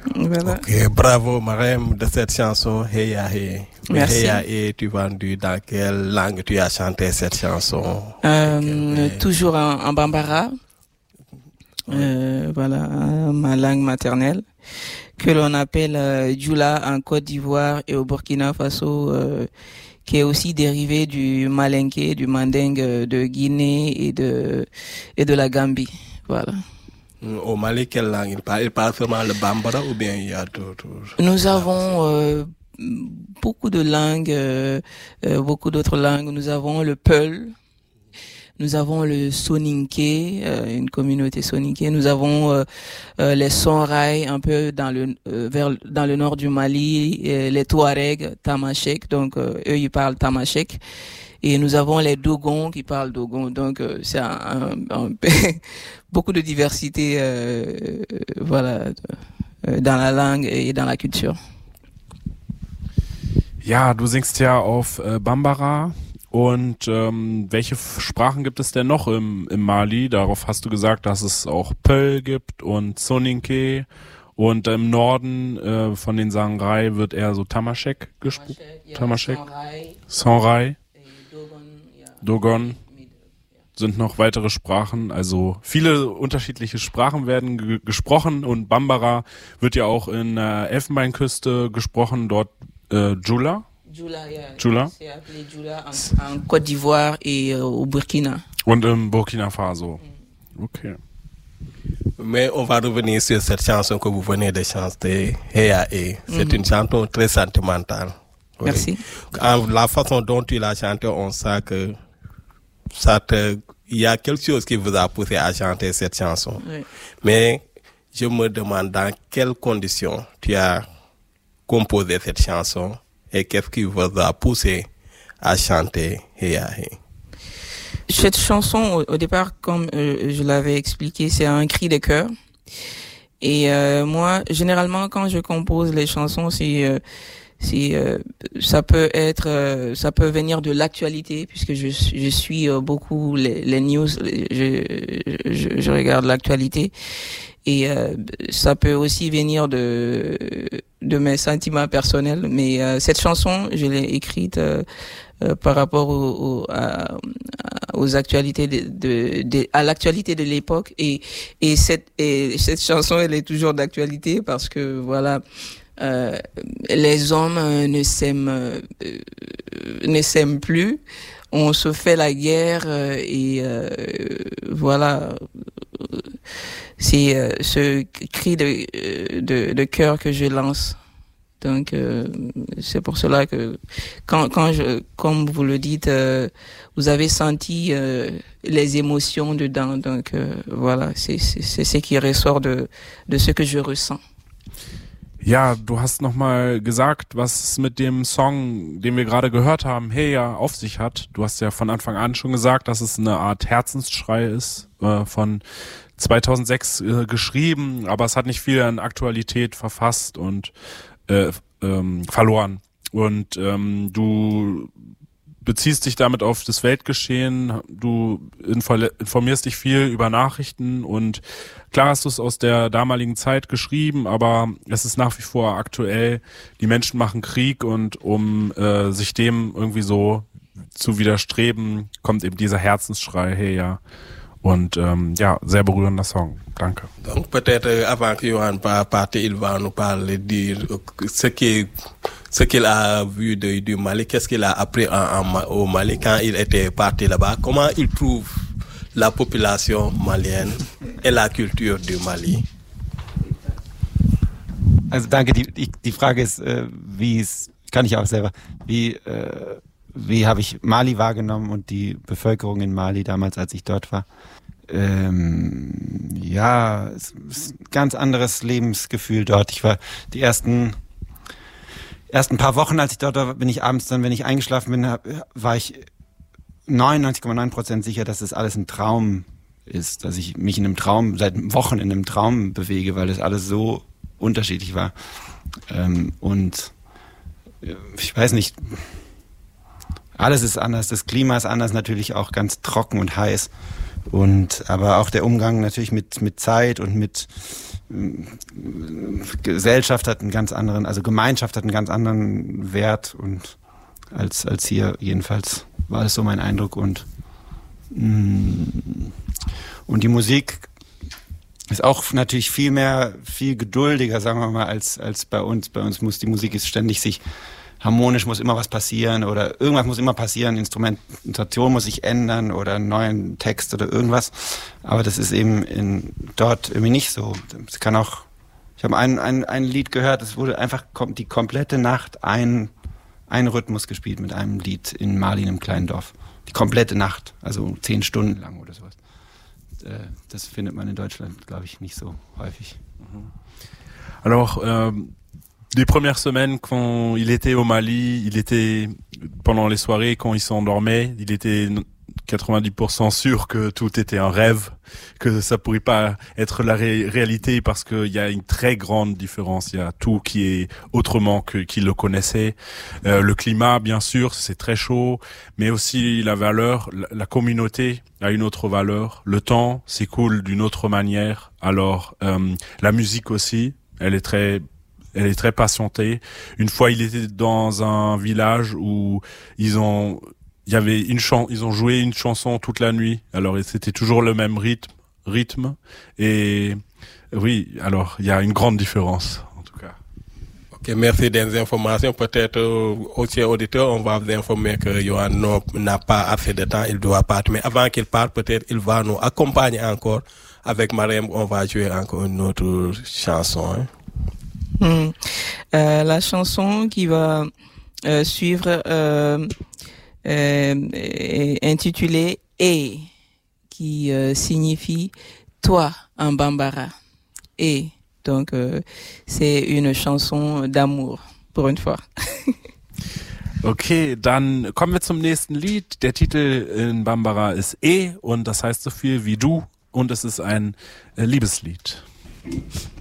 Voilà. Ok, bravo Marème de cette chanson Heya He. Merci. Heya He, tu vendu dans quelle langue tu as chanté cette chanson? Toujours en Bambara. Voilà, ma langue maternelle, que l'on appelle Djoula en Côte d'Ivoire et au Burkina Faso, qui est aussi dérivé du Malinké, du Mandingue de Guinée et de la Gambie. Voilà. Au Mali, quelle langue il parle seulement le Bambara ou bien il y a d'autres? Nous avons beaucoup de langues, beaucoup d'autres langues. Nous avons le Peul. Nous avons le Soninké, une communauté Soninké. Nous avons les Songhai un peu dans le nord du Mali, les Touaregs, Tamashek. Donc eux ils parlent Tamashek. Et nous avons les Dogons qui parlent Dogon. Donc c'est beaucoup de diversité, voilà, dans la langue et dans la culture. Ja, du singst ja auf Bambara. Und welche Sprachen gibt es denn noch im Mali? Darauf hast du gesagt, dass es auch Peul gibt und Soninké. Und im Norden von den Sangrai wird eher so Tamashek gesprochen. Tamashek, Songhai, Dogon sind noch weitere Sprachen. Also viele unterschiedliche Sprachen werden gesprochen. Und Bambara wird ja auch in der Elfenbeinküste gesprochen, dort Djoula. Djoula. C'est appelé Djoula en Côte d'Ivoire et au Burkina. Und im Burkina Faso. Okay. Mais on va revenir sur cette chanson que vous venez de chanter, Heya He. C'est une chanson très sentimentale. Oui. Merci. La façon dont tu l'as chantée, on sent que il y a quelque chose qui vous a poussé à chanter cette chanson. Oui. Mais je me demande dans quelles conditions tu as composé cette chanson. Et qu'est-ce qui vous a poussé à chanter Heya He? Cette chanson, au départ, comme je l'avais expliqué, c'est un cri de cœur. Et moi, généralement, quand je compose les chansons, ça peut venir de l'actualité, puisque je suis beaucoup les news, je regarde l'actualité. Et ça peut aussi venir de mes sentiments personnels, mais cette chanson, je l'ai écrite par rapport aux actualités à l'actualité de l'époque, et cette chanson, elle est toujours d'actualité parce que voilà, les hommes ne s'aiment plus, on se fait la guerre, et voilà. C'est ce cri de cœur que je lance. Donc c'est pour cela que comme vous le dites, vous avez senti les émotions dedans. Donc voilà, c'est ce qui ressort de ce que je ressens. Ja, du hast nochmal gesagt, was es mit dem Song, den wir gerade gehört haben, Heya, auf sich hat. Du hast ja von Anfang an schon gesagt, dass es eine Art Herzensschrei ist, von 2006 geschrieben, aber es hat nicht viel an Aktualität verfasst und verloren. Und du beziehst dich damit auf das Weltgeschehen, du informierst dich viel über Nachrichten und klar hast du es aus der damaligen Zeit geschrieben, aber es ist nach wie vor aktuell. Die Menschen machen Krieg und um sich dem irgendwie so zu widerstreben, kommt eben dieser Herzensschrei Heya. Und ja, sehr berührender Song. Danke. Donc peut-être avant que Johan parte, il va nous parler de ce qu'il a vu du Mali, qu'est-ce qu'il a appris au Mali quand il était parti là-bas, comment il trouve la population malienne et la culture du Mali. Also danke, die Frage ist, kann ich auch selber, wie habe ich Mali wahrgenommen und die Bevölkerung in Mali damals, als ich dort war. Ja, es ist ein ganz anderes Lebensgefühl dort. Ich war die ersten paar Wochen, als ich dort war, bin ich abends dann, wenn ich eingeschlafen bin, war ich 99,9% sicher, dass das alles ein Traum ist, dass ich mich seit Wochen in einem Traum bewege, weil das alles so unterschiedlich war. Und ich weiß nicht, alles ist anders, das Klima ist anders, natürlich auch ganz trocken und heiß. Aber auch der Umgang natürlich mit Zeit und mit Gesellschaft hat einen ganz anderen, also Gemeinschaft hat einen ganz anderen Wert und als hier, jedenfalls war das so mein Eindruck und die Musik ist auch natürlich viel geduldiger, sagen wir mal, als bei uns. Bei uns muss die Musik ist ständig sich harmonisch, muss immer was passieren oder irgendwas muss immer passieren, Instrumentation muss sich ändern oder einen neuen Text oder irgendwas. Aber das ist eben dort irgendwie nicht so. Es kann auch, ich habe ein Lied gehört, es wurde einfach die komplette Nacht ein Rhythmus gespielt mit einem Lied in Mali, einem kleinen Dorf. Die komplette Nacht, also 10 Stunden lang oder sowas. Das findet man in Deutschland, glaube ich, nicht so häufig. Alors, les premières semaines, quand il était au Mali, pendant les soirées, quand il s'endormait, il était 90% sûr que tout était un rêve, que ça pourrait pas être la réalité parce qu'il y a une très grande différence. Il y a tout qui est autrement qu'il le connaissait. Le climat, bien sûr, c'est très chaud, mais aussi la valeur, la communauté a une autre valeur. Le temps s'écoule d'une autre manière. Alors, la musique aussi, elle est très patientée. Une fois, il était dans un village où ils ont joué une chanson toute la nuit. Alors, c'était toujours le même rythme. Et oui, alors, il y a une grande différence, en tout cas. Ok, merci des informations. Peut-être aussi auditeurs, on va vous informer que Yohan n'a pas assez de temps, il doit partir. Mais avant qu'il parte, peut-être il va nous accompagner encore. Avec Marème, on va jouer encore une autre chanson. La chanson qui va suivre est intitulée « Et », qui signifie « toi » en bambara. « Et ». Donc, c'est une chanson d'amour, pour une fois. Okay, dann kommen wir zum nächsten Lied. Der Titel in Bambara ist E und das heißt so viel wie du und es ist ein Liebeslied.